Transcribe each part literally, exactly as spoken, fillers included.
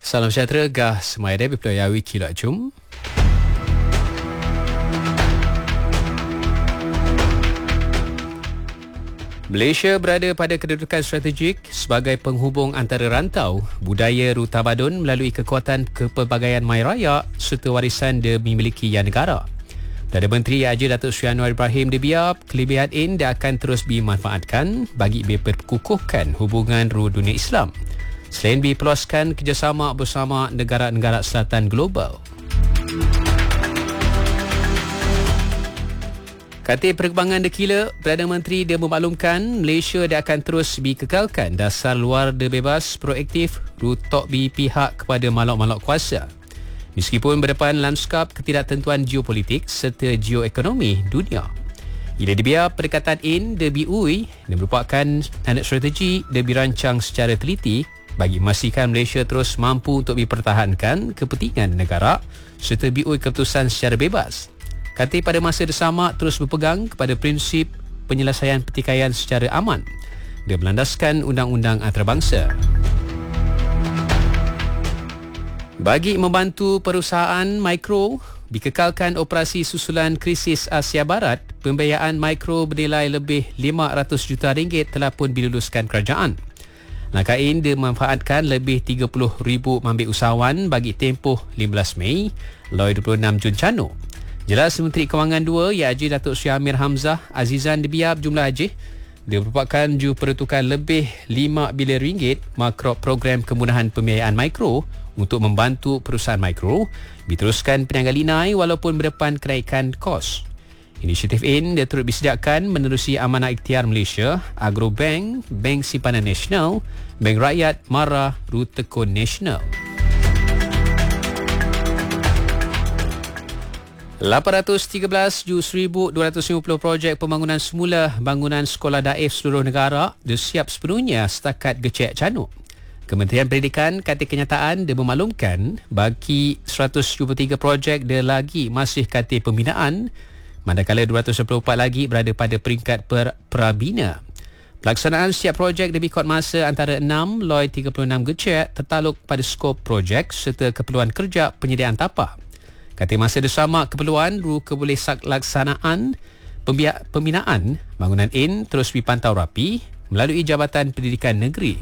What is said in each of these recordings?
Salam sejahtera, gah semaya dia berpelaya wiki lak jom. Malaysia berada pada kedudukan strategik sebagai penghubung antara rantau, budaya rutamadun melalui kekuatan kepelbagaian maya raya serta warisan dimiliki yang negara. Perdana Menteri Haji Datuk Seri Anwar Ibrahim dibiar kelebihan ini dia akan terus dimanfaatkan bagi memperkukuhkan hubungan ru dunia Islam selain diperluaskan kerjasama bersama negara-negara selatan global. Katil Perkembangan Dekila, Perdana Menteri dia memaklumkan Malaysia dia akan terus dikekalkan dasar luar dia bebas proaktif rutok bi pihak kepada malak-malak kuasa. Meskipun berdepan lanskap ketidaktentuan geopolitik serta geoekonomi dunia. Ia dibiar pendekatan in dia biui dan merupakan anak strategi dia dirancang secara teliti bagi memastikan Malaysia terus mampu untuk dipertahankan kepentingan negara serta biui keputusan secara bebas. Katil pada masa bersama terus berpegang kepada prinsip penyelesaian pertikaian secara aman dan berlandaskan undang-undang antarabangsa. Bagi membantu perusahaan mikro, dikekalkan operasi susulan krisis Asia Barat, pembiayaan mikro bernilai lebih lima ratus juta ringgit telah pun diluluskan kerajaan. Langkah ini dimanfaatkan lebih tiga puluh ribu mambik usahawan bagi tempoh lima belas Mei hingga dua puluh enam Jun Cano. Jelas Menteri Kewangan dua, Ya Haji Datuk Seri Amir Hamzah Azizan dibiar jumlah haji. Dia merupakan ju peruntukan lebih lima bilion ringgit makro program kemudahan pembiayaan mikro untuk membantu perusahaan mikro diteruskan peniaga linai walaupun berdepan kenaikan kos. Inisiatif ini dia turut disediakan menerusi amanah ikhtiar Malaysia, Agrobank, Bank Simpanan Nasional, Bank Rakyat, Mara, Rutekun Nasional. lapan ratus tiga belas seribu dua ratus lima puluh projek pembangunan semula bangunan sekolah daif seluruh negara disiap sepenuhnya setakat Gecek Canuk. Kementerian Pendidikan kata kenyataan dia memaklumkan bagi seratus tujuh puluh tiga projek dia lagi masih kata pembinaan manakala dua ratus sembilan puluh empat lagi berada pada peringkat per prabina. Pelaksanaan setiap projek lebih kot masa antara enam hingga tiga puluh enam Gecek tertaluk pada skop projek serta keperluan kerja penyediaan tapak. Kata masa bersama keperluan ru keboleh laksanaan pembinaan bangunan in terus dipantau rapi melalui Jabatan Pendidikan Negeri.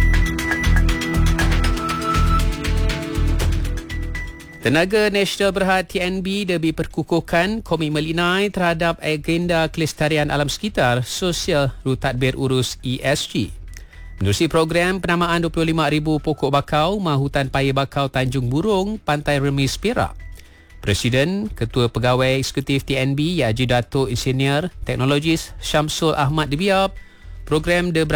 Tenaga Nasional Berhad T N B lebih perkukuhkan komitmen linai terhadap agenda kelestarian alam sekitar sosial ru tadbir urus E S G. Menerusi program penamaan dua puluh lima ribu pokok bakau Mahutan Paya Bakau Tanjung Burung, Pantai Remis, Perak. Presiden, Ketua Pegawai Eksekutif T N B, Ya Haji Datuk Insinyur Teknologis Syamsul Ahmad dibiar program